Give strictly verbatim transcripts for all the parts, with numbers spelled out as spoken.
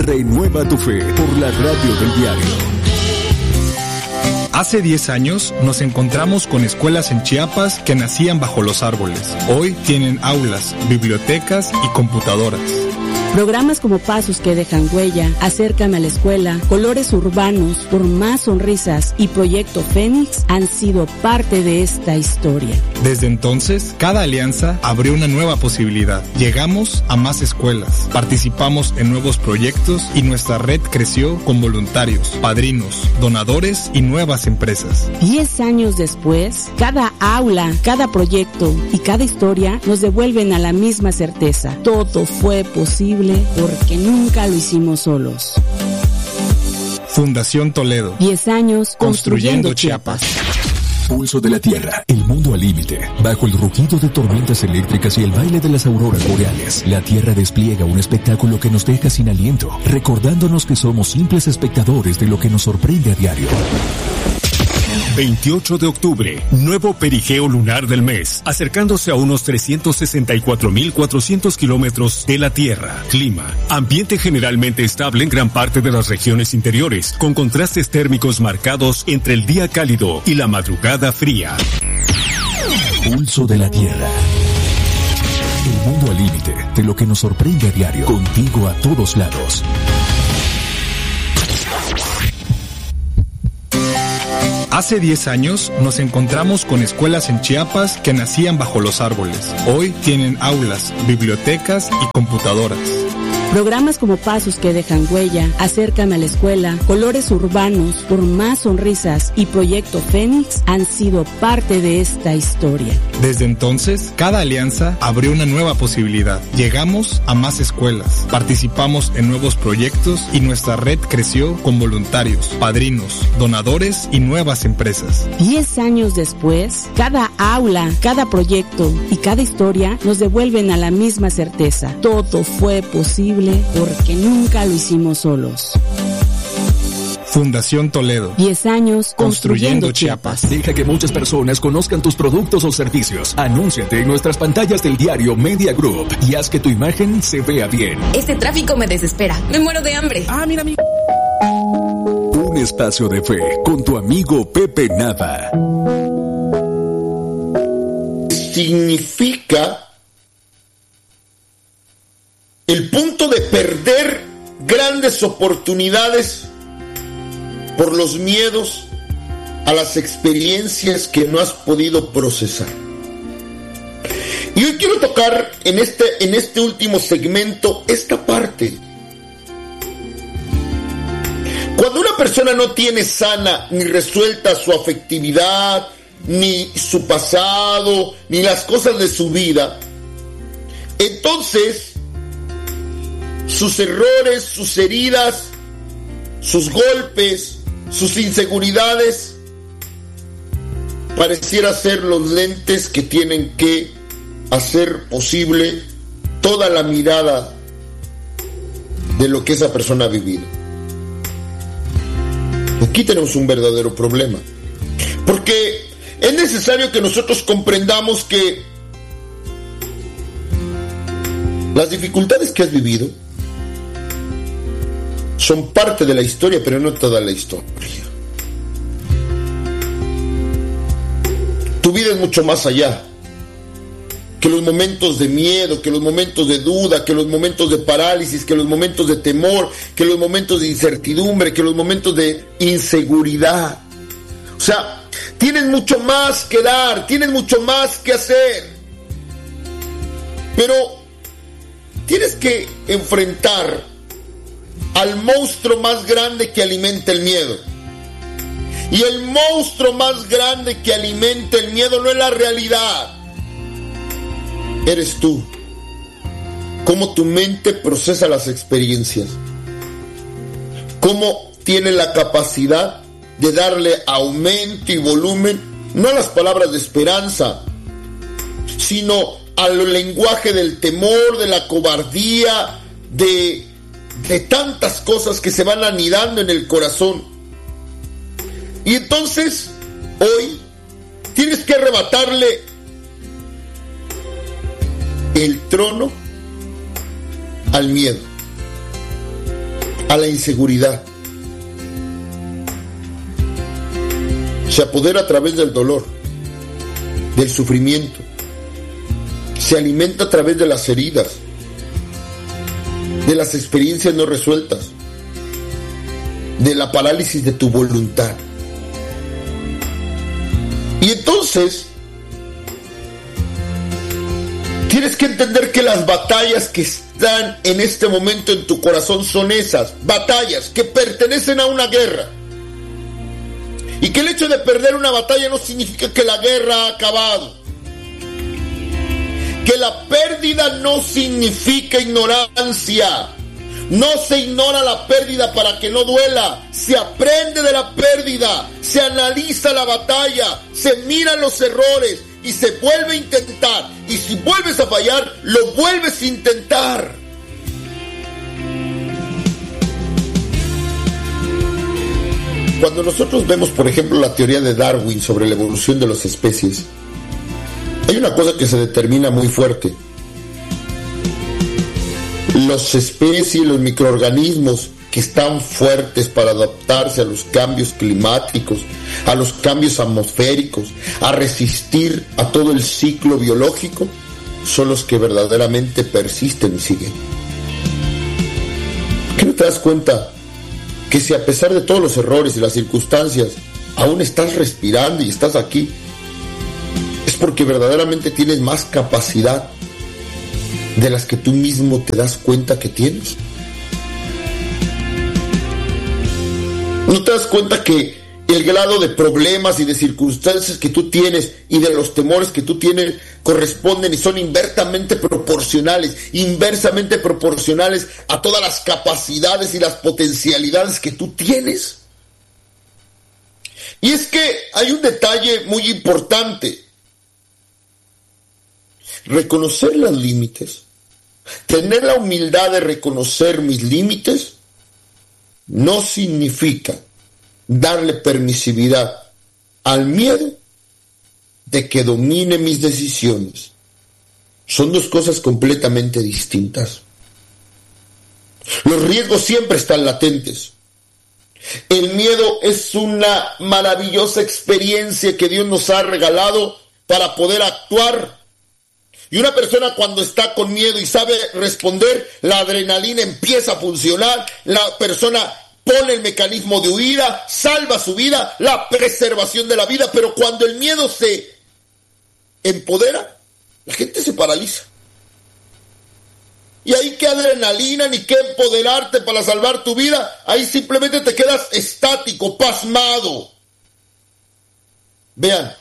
Renueva tu fe por la radio del diario. Hace diez años nos encontramos con escuelas en Chiapas que nacían bajo los árboles. Hoy tienen aulas, bibliotecas y computadoras. Programas como Pasos que dejan huella, Acércame a la escuela, Colores urbanos, Por más sonrisas y Proyecto Fénix han sido parte de esta historia. Desde entonces, cada alianza abrió una nueva posibilidad. Llegamos a más escuelas, participamos en nuevos proyectos y nuestra red creció con voluntarios, padrinos, donadores y nuevas empresas. Diez años después, cada aula, cada proyecto y cada historia nos devuelven a la misma certeza. Todo fue posible porque nunca lo hicimos solos. Fundación Toledo. Diez años construyendo, construyendo Chiapas. Pulso de la Tierra, el mundo al límite. Bajo el rugido de tormentas eléctricas y el baile de las auroras boreales, la Tierra despliega un espectáculo que nos deja sin aliento, recordándonos que somos simples espectadores de lo que nos sorprende a diario. veintiocho de octubre, nuevo perigeo lunar del mes, acercándose a unos trescientos sesenta y cuatro mil cuatrocientos kilómetros de la Tierra. Clima, ambiente generalmente estable en gran parte de las regiones interiores, con contrastes térmicos marcados entre el día cálido y la madrugada fría. Pulso de la Tierra. El mundo al límite de lo que nos sorprende a diario, contigo a todos lados. Hace diez años nos encontramos con escuelas en Chiapas que nacían bajo los árboles. Hoy tienen aulas, bibliotecas y computadoras. Programas como Pasos que dejan huella, Acércame a la escuela, Colores urbanos, Por más sonrisas y Proyecto Fénix han sido parte de esta historia. Desde entonces, cada alianza abrió una nueva posibilidad. Llegamos a más escuelas, participamos en nuevos proyectos y nuestra red creció con voluntarios, padrinos, donadores y nuevas empresas. Diez años después, cada aula, cada proyecto y cada historia nos devuelven a la misma certeza. Todo fue posible porque nunca lo hicimos solos. Fundación Toledo. Diez años construyendo, construyendo Chiapas. Deja que muchas personas conozcan tus productos o servicios. Anúnciate en nuestras pantallas del diario Media Group y haz que tu imagen se vea bien. Este tráfico me desespera. Me muero de hambre. Ah, mira, mira. Un espacio de fe con tu amigo Pepe Nava. Significa el punto de perder grandes oportunidades por los miedos a las experiencias que no has podido procesar. Y hoy quiero tocar en este, en este último segmento esta parte. Cuando una persona no tiene sana ni resuelta su afectividad, ni su pasado, ni las cosas de su vida, entonces sus errores, sus heridas, sus golpes, sus inseguridades pareciera ser los lentes que tienen que hacer posible toda la mirada de lo que esa persona ha vivido. Aquí tenemos un verdadero problema, porque es necesario que nosotros comprendamos que las dificultades que has vivido son parte de la historia, pero no toda la historia. Tu vida es mucho más allá que los momentos de miedo, que los momentos de duda, que los momentos de parálisis, que los momentos de temor, que los momentos de incertidumbre, que los momentos de inseguridad. O sea, tienes mucho más que dar, tienes mucho más que hacer, pero tienes que enfrentar al monstruo más grande que alimenta el miedo. Y el monstruo más grande que alimenta el miedo no es la realidad, eres tú. Cómo tu mente procesa las experiencias, cómo tiene la capacidad de darle aumento y volumen, no a las palabras de esperanza, sino al lenguaje del temor, de la cobardía, de, de tantas cosas que se van anidando en el corazón. Y entonces, hoy, tienes que arrebatarle el trono al miedo. a la inseguridad. Se apodera a través del dolor, del sufrimiento. Se alimenta a través de las heridas, de las experiencias no resueltas, de la parálisis de tu voluntad. Y entonces tienes que entender que las batallas que están en este momento en tu corazón son esas batallas que pertenecen a una guerra. Y que el hecho de perder una batalla no significa que la guerra ha acabado. Que la pérdida no significa ignorancia. No se ignora la pérdida para que no duela. Se aprende de la pérdida. Se analiza la batalla. Se miran los errores. Y se vuelve a intentar. Y si vuelves a fallar, lo vuelves a intentar. Cuando nosotros vemos, por ejemplo, la teoría de Darwin sobre la evolución de las especies, hay una cosa que se determina muy fuerte. Las especies, los microorganismos que están fuertes para adaptarse a los cambios climáticos, a los cambios atmosféricos, a resistir a todo el ciclo biológico, son los que verdaderamente persisten y siguen. ¿Qué no te das cuenta? Que si a pesar de todos los errores y las circunstancias aún estás respirando y estás aquí, es porque verdaderamente tienes más capacidad de las que tú mismo te das cuenta que tienes. ¿No te das cuenta que el grado de problemas y de circunstancias que tú tienes y de los temores que tú tienes corresponden y son inversamente proporcionales, inversamente proporcionales a todas las capacidades y las potencialidades que tú tienes? Y es que hay un detalle muy importante. Reconocer los límites, tener la humildad de reconocer mis límites, no significa darle permisividad al miedo de que domine mis decisiones. Son dos cosas completamente distintas. Los riesgos siempre están latentes. El miedo es una maravillosa experiencia que Dios nos ha regalado para poder actuar. Y una persona cuando está con miedo y sabe responder, la adrenalina empieza a funcionar, la persona pone el mecanismo de huida, salva su vida, la preservación de la vida, pero cuando el miedo se empodera, la gente se paraliza. Y ahí qué adrenalina ni qué empoderarte para salvar tu vida, ahí simplemente te quedas estático, pasmado. Vean,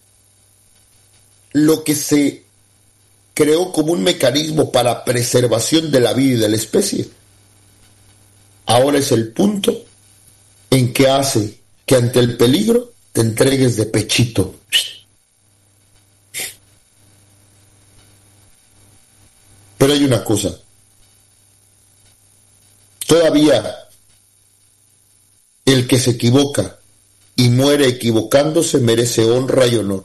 lo que se creó como un mecanismo para preservación de la vida y de la especie, ahora es el punto en que hace que ante el peligro te entregues de pechito. Pero hay una cosa. Todavía el que se equivoca y muere equivocándose merece honra y honor.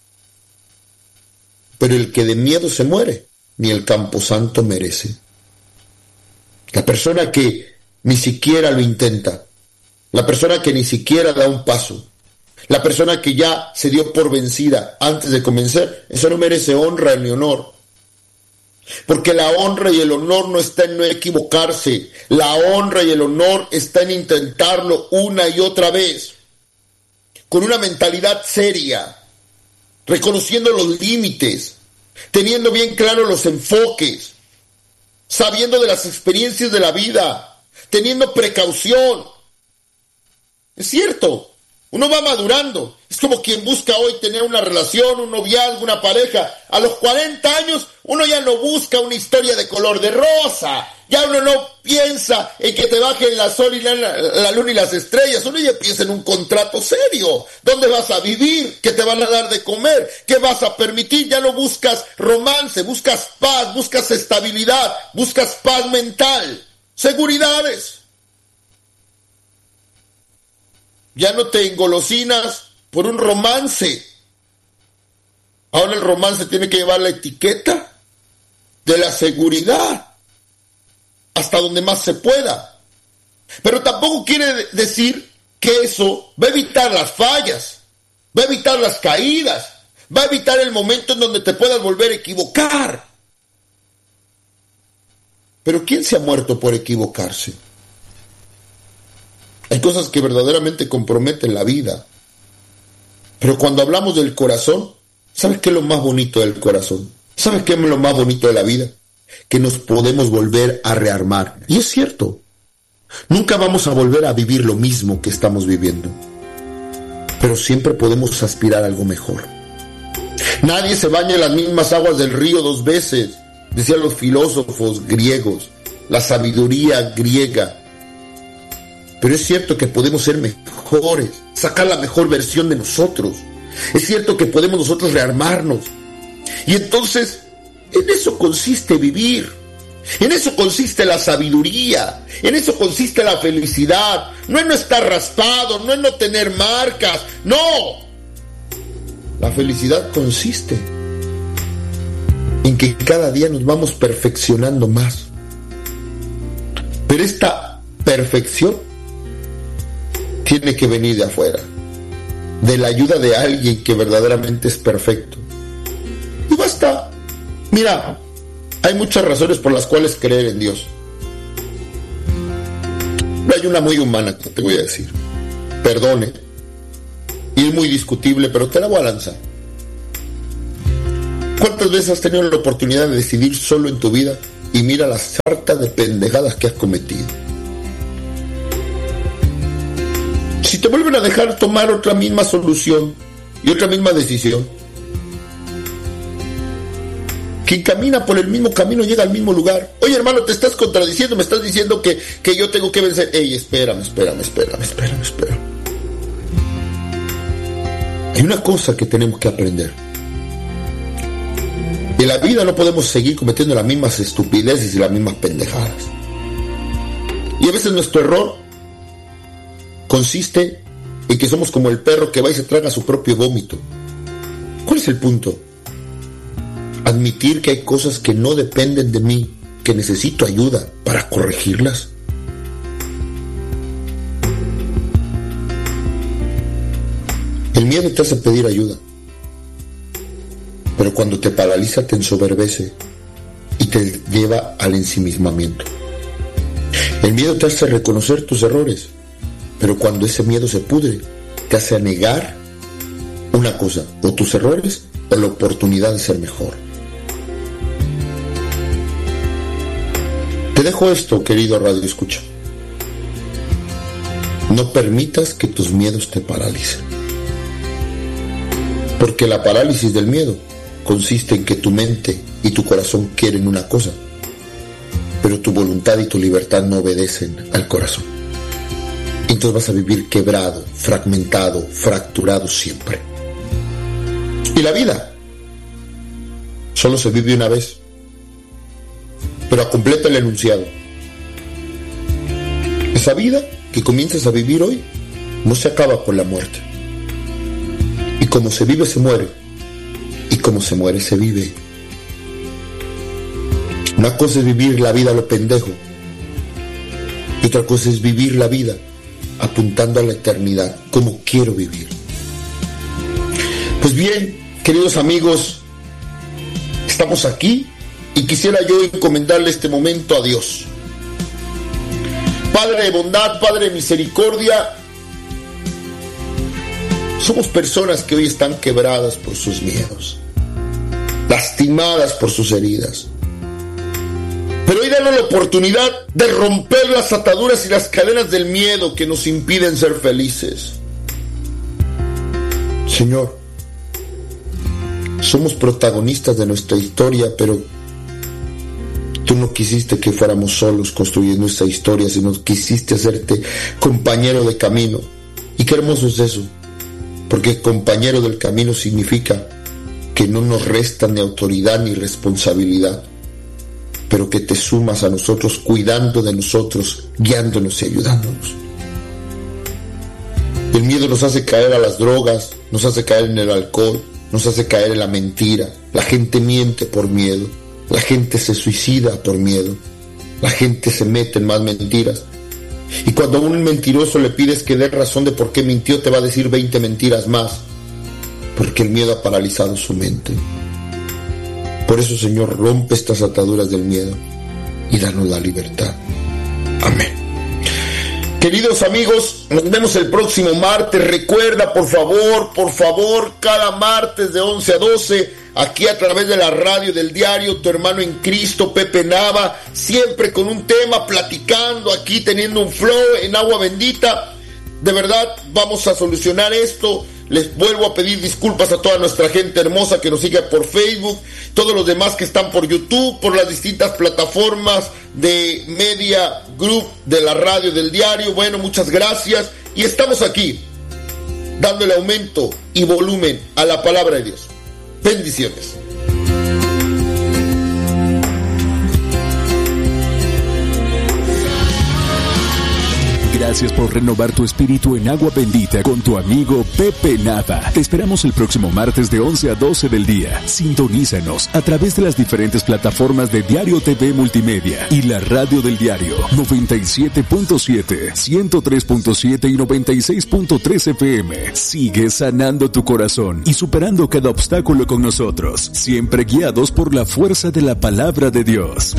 Pero el que de miedo se muere, ni el camposanto merece. La persona que ni siquiera lo intenta, la persona que ni siquiera da un paso, la persona que ya se dio por vencida antes de comenzar, eso no merece honra ni honor. Porque la honra y el honor no está en no equivocarse, la honra y el honor está en intentarlo una y otra vez, con una mentalidad seria, reconociendo los límites, teniendo bien claros los enfoques, sabiendo de las experiencias de la vida, teniendo precaución. Es cierto, uno va madurando. Es como quien busca hoy tener una relación, un noviazgo, una pareja. A los cuarenta años uno ya no busca una historia de color de rosa. Ya uno no piensa en que te bajen la sol y la, la luna y las estrellas. Uno ya piensa en un contrato serio. ¿Dónde vas a vivir? ¿Qué te van a dar de comer? ¿Qué vas a permitir? Ya no buscas romance, buscas paz, buscas estabilidad, buscas paz mental. Seguridades. Ya no te engolosinas por un romance. Ahora el romance tiene que llevar la etiqueta de la seguridad hasta donde más se pueda. Pero tampoco quiere decir que eso va a evitar las fallas, va a evitar las caídas, va a evitar el momento en donde te puedas volver a equivocar. Pero ¿quién se ha muerto por equivocarse? Hay cosas que verdaderamente comprometen la vida. Pero cuando hablamos del corazón, ¿sabes qué es lo más bonito del corazón? ¿Sabes qué es lo más bonito de la vida? Que nos podemos volver a rearmar. Y es cierto, nunca vamos a volver a vivir lo mismo que estamos viviendo. Pero siempre podemos aspirar a algo mejor. Nadie se baña en las mismas aguas del río dos veces, decían los filósofos griegos, la sabiduría griega. Pero es cierto que podemos ser mejores, sacar la mejor versión de nosotros. Es cierto que podemos nosotros rearmarnos. Y entonces, en eso consiste vivir. En eso consiste la sabiduría. En eso consiste la felicidad. No en no estar raspado, no en no tener marcas. ¡No! La felicidad consiste en que cada día nos vamos perfeccionando más. Pero esta perfección tiene que venir de afuera, de la ayuda de alguien que verdaderamente es perfecto. Y basta. Mira, hay muchas razones por las cuales creer en Dios. Hay una muy humana que te voy a decir. Perdone. Y es muy discutible, pero te la voy a lanzar. ¿Cuántas veces has tenido la oportunidad de decidir solo en tu vida y mira la sarta de pendejadas que has cometido? Si te vuelven a dejar tomar otra misma solución y otra misma decisión, quien camina por el mismo camino llega al mismo lugar. Oye, hermano, te estás contradiciendo, me estás diciendo que, que yo tengo que vencer. Ey, espérame, espérame, espérame, espérame, espérame. Hay una cosa que tenemos que aprender. En la vida no podemos seguir cometiendo las mismas estupideces y las mismas pendejadas. Y a veces nuestro error consiste en que somos como el perro que va y se traga su propio vómito. ¿Cuál es el punto? Admitir que hay cosas que no dependen de mí, que necesito ayuda para corregirlas. El miedo te hace pedir ayuda, pero cuando te paraliza te ensoberbece y te lleva al ensimismamiento. El miedo te hace reconocer tus errores, pero cuando ese miedo se pudre, te hace negar una cosa, o tus errores o la oportunidad de ser mejor. Te dejo esto, querido Radio Escucha. No permitas que tus miedos te paralicen. Porque la parálisis del miedo consiste en que tu mente y tu corazón quieren una cosa, pero tu voluntad y tu libertad no obedecen al corazón. Entonces vas a vivir quebrado, fragmentado, fracturado siempre. Y la vida solo se vive una vez. Pero completa el enunciado. Esa vida que comienzas a vivir hoy no se acaba con la muerte. Y como se vive, se muere. Y como se muere, se vive. Una cosa es vivir la vida a lo pendejo. Y otra cosa es vivir la vida apuntando a la eternidad, como quiero vivir. Pues bien, queridos amigos, estamos aquí y quisiera yo encomendarle este momento a Dios. Padre de bondad, Padre de misericordia, somos personas que hoy están quebradas por sus miedos, lastimadas por sus heridas. Pero hoy danos la oportunidad de romper las ataduras y las cadenas del miedo que nos impiden ser felices. Señor, somos protagonistas de nuestra historia, pero tú no quisiste que fuéramos solos construyendo esta historia, sino quisiste hacerte compañero de camino. Y qué hermoso es eso, porque compañero del camino significa que no nos resta ni autoridad ni responsabilidad, pero que te sumas a nosotros, cuidando de nosotros, guiándonos y ayudándonos. El miedo nos hace caer a las drogas, nos hace caer en el alcohol, nos hace caer en la mentira. La gente miente por miedo, la gente se suicida por miedo, la gente se mete en más mentiras. Y cuando a un mentiroso le pides que dé razón de por qué mintió, te va a decir veinte mentiras más, porque el miedo ha paralizado su mente. Por eso, Señor, rompe estas ataduras del miedo y danos la libertad. Amén. Queridos amigos, nos vemos el próximo martes. Recuerda, por favor, por favor, cada martes de once a doce, aquí a través de la radio del diario, tu hermano en Cristo, Pepe Nava, siempre con un tema, platicando aquí, teniendo un flow en agua bendita. De verdad, vamos a solucionar esto. Les vuelvo a pedir disculpas a toda nuestra gente hermosa que nos sigue por Facebook, todos los demás que están por YouTube, por las distintas plataformas de Media Group de la radio del diario. Bueno, muchas gracias. Y estamos aquí, dándole aumento y volumen a la palabra de Dios. Bendiciones. Gracias por renovar tu espíritu en agua bendita con tu amigo Pepe Nava. Te esperamos el próximo martes de once a doce del día. Sintonízanos a través de las diferentes plataformas de Diario T V Multimedia y la radio del diario noventa y siete punto siete, ciento tres punto siete y noventa y seis punto tres F M. Sigue sanando tu corazón y superando cada obstáculo con nosotros, siempre guiados por la fuerza de la palabra de Dios.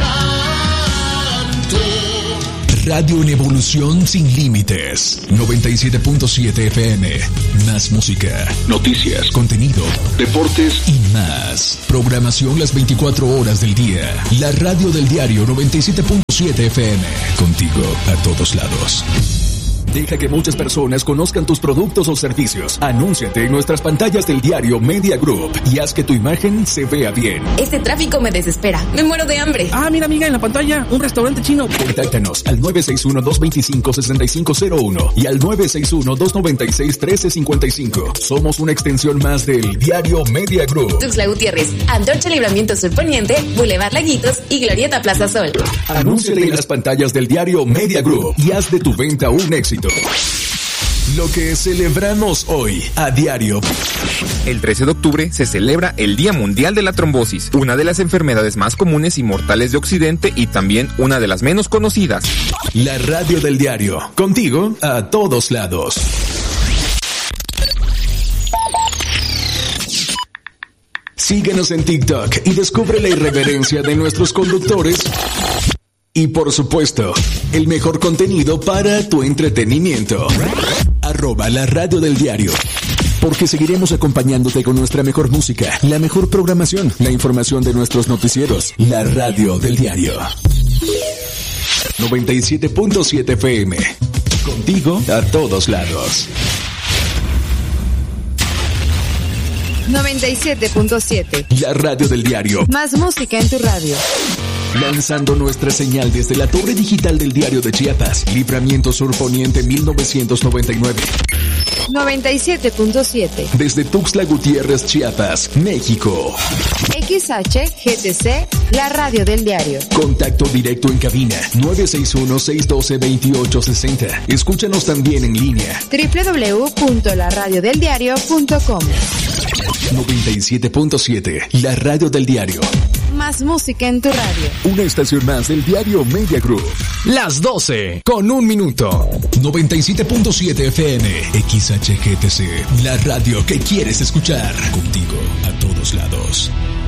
Radio en evolución sin límites. noventa y siete punto siete F M. Más música, noticias, contenido, deportes y más. Programación las veinticuatro horas del día. La radio del diario noventa y siete punto siete F M. Contigo a todos lados. Deja que muchas personas conozcan tus productos o servicios. Anúnciate en nuestras pantallas del diario Media Group y haz que tu imagen se vea bien. Este tráfico me desespera. Me muero de hambre. Ah, mira, amiga, en la pantalla, un restaurante chino. Contáctanos al nueve seis uno, dos dos cinco, seis cinco cero uno y al nueve seis uno, dos nueve seis, uno tres cinco cinco. Somos una extensión más del diario Media Group. Tuxtla Gutiérrez, Antorcha Libramiento Sur Poniente, Boulevard Laguitos y Glorieta Plaza Sol. Anúnciate en las pantallas del diario Media Group y haz de tu venta un éxito. Lo que celebramos hoy a diario. El trece de octubre se celebra el Día Mundial de la Trombosis, una de las enfermedades más comunes y mortales de Occidente y también una de las menos conocidas. La radio del diario, contigo a todos lados. Síguenos en TikTok y descubre la irreverencia de nuestros conductores. Y por supuesto, el mejor contenido para tu entretenimiento. Arroba la radio del diario. Porque seguiremos acompañándote con nuestra mejor música, la mejor programación, la información de nuestros noticieros. La radio del diario. noventa y siete punto siete F M. Contigo a todos lados. noventa y siete punto siete. La radio del diario. Más música en tu radio. Lanzando nuestra señal desde la torre digital del diario de Chiapas, Libramiento Sur Poniente mil novecientos noventa y nueve. noventa y siete punto siete. Desde Tuxtla Gutiérrez, Chiapas, México. X H G T C, la radio del diario. Contacto directo en cabina nueve seis uno, seis uno dos, dos ocho seis cero. Escúchanos también en línea doble u doble u doble u punto la radio del diario punto com. noventa y siete punto siete, la radio del diario. Más música en tu radio. Una estación más del diario Media Group. Las doce con un minuto. noventa y siete punto siete F M. X H G T C. La radio que quieres escuchar. Contigo a todos lados.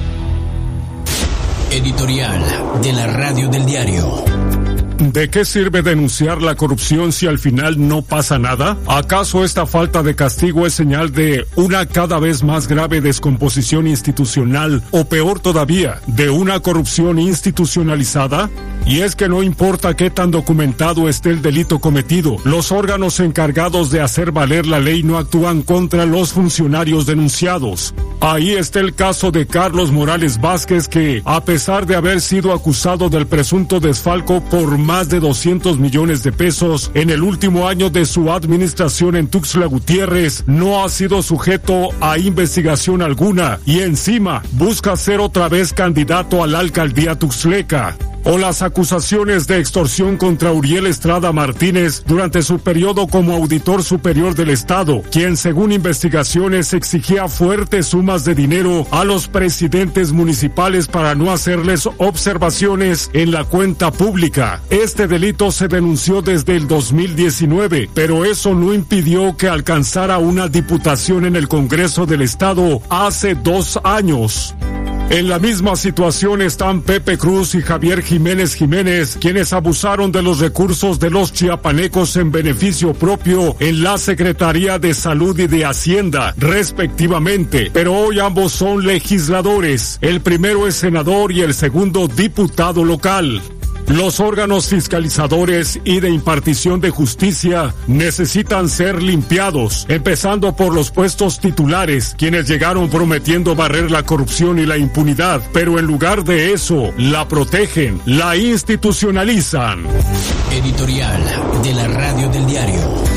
Editorial de la radio del diario. ¿De qué sirve denunciar la corrupción si al final no pasa nada? ¿Acaso esta falta de castigo es señal de una cada vez más grave descomposición institucional o peor todavía, de una corrupción institucionalizada? Y es que no importa qué tan documentado esté el delito cometido, los órganos encargados de hacer valer la ley no actúan contra los funcionarios denunciados. Ahí está el caso de Carlos Morales Vázquez, que, a pesar de haber sido acusado del presunto desfalco por más de doscientos millones de pesos en el último año de su administración en Tuxtla Gutiérrez, no ha sido sujeto a investigación alguna y encima busca ser otra vez candidato a la alcaldía tuxtleca. o las acusaciones de extorsión contra Uriel Estrada Martínez durante su periodo como auditor superior del Estado, quien según investigaciones exigía fuertes sumas de dinero a los presidentes municipales para no hacerles observaciones en la cuenta pública. Este delito se denunció desde el dos mil diecinueve, pero eso no impidió que alcanzara una diputación en el Congreso del Estado hace dos años. En la misma situación están Pepe Cruz y Javier Jiménez Jiménez, quienes abusaron de los recursos de los chiapanecos en beneficio propio en la Secretaría de Salud y de Hacienda, respectivamente. Pero hoy ambos son legisladores. El primero es senador y el segundo diputado local. Los órganos fiscalizadores y de impartición de justicia necesitan ser limpiados, empezando por los puestos titulares, quienes llegaron prometiendo barrer la corrupción y la impunidad, pero en lugar de eso, la protegen, la institucionalizan. Editorial de la Radio del Diario.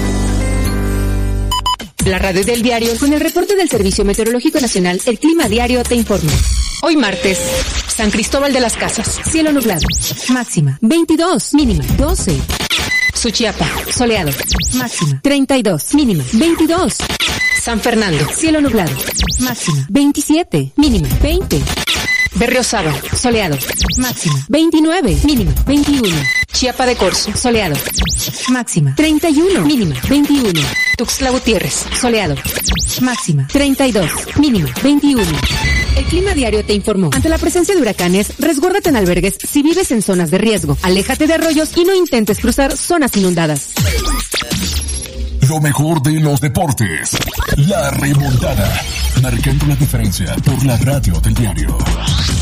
La Radio del Diario, con el reporte del Servicio Meteorológico Nacional, el Clima Diario te informa. Hoy martes, San Cristóbal de las Casas, cielo nublado, máxima veintidós, mínima doce. Suchiapa, soleado, máxima treinta y dos, mínima veintidós. San Fernando, cielo nublado, máxima veintisiete, mínima veinte. Berriozábal, soleado, máxima veintinueve, mínima veintiuno. Chiapa de Corzo, soleado, máxima treinta y uno, mínima veintiuno. Tuxtla Gutiérrez, soleado, máxima treinta y dos, mínima veintiuno. El Clima Diario te informó. Ante la presencia de huracanes, resguárdate en albergues si vives en zonas de riesgo. Aléjate de arroyos y no intentes cruzar zonas inundadas. Lo mejor de los deportes. La remontada. Marcando la diferencia por la Radio del Diario.